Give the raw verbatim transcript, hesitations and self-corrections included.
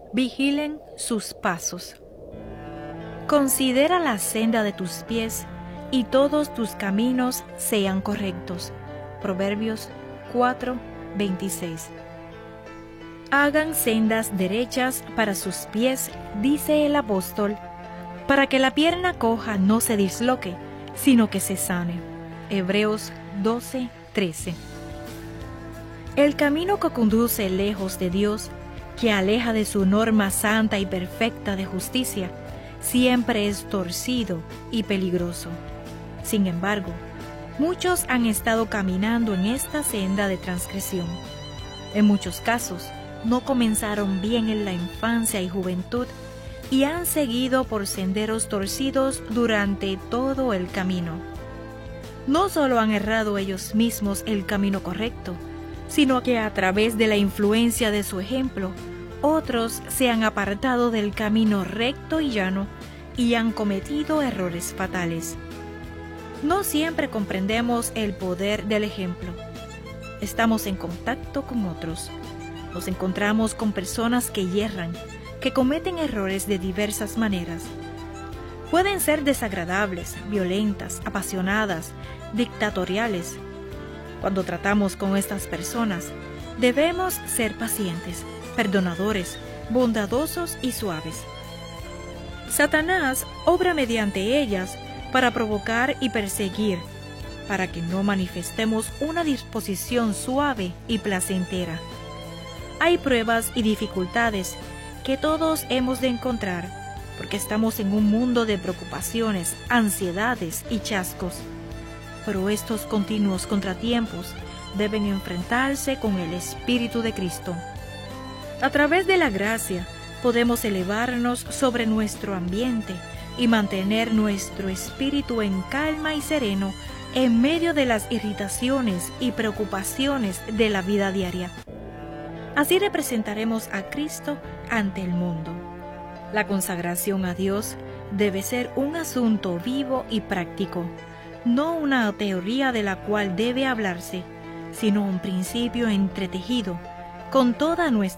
Vigilen sus pasos. Considera la senda de tus pies, y todos tus caminos sean correctos. Proverbios cuatro, veintiséis. Hagan sendas derechas para sus pies, dice el apóstol, para que la pierna coja no se disloque, sino que se sane. Hebreos doce, trece. El camino que conduce lejos de Dios, que aleja de su norma santa y perfecta de justicia, siempre es torcido y peligroso. Sin embargo, muchos han estado caminando en esta senda de transgresión. En muchos casos, no comenzaron bien en la infancia y juventud y han seguido por senderos torcidos durante todo el camino. No solo han errado ellos mismos el camino correcto, sino que a través de la influencia de su ejemplo, otros se han apartado del camino recto y llano y han cometido errores fatales. No siempre comprendemos el poder del ejemplo. Estamos en contacto con otros. Nos encontramos con personas que yerran, que cometen errores de diversas maneras. Pueden ser desagradables, violentas, apasionadas, dictatoriales. Cuando tratamos con estas personas, debemos ser pacientes, perdonadores, bondadosos y suaves. Satanás obra mediante ellas para provocar y perseguir, para que no manifestemos una disposición suave y placentera. Hay pruebas y dificultades que todos hemos de encontrar, porque estamos en un mundo de preocupaciones, ansiedades y chascos. Pero estos continuos contratiempos deben enfrentarse con el Espíritu de Cristo. A través de la gracia podemos elevarnos sobre nuestro ambiente y mantener nuestro espíritu en calma y sereno en medio de las irritaciones y preocupaciones de la vida diaria. Así representaremos a Cristo ante el mundo. La consagración a Dios debe ser un asunto vivo y práctico, no una teoría de la cual debe hablarse, sino un principio entretejido con toda nuestra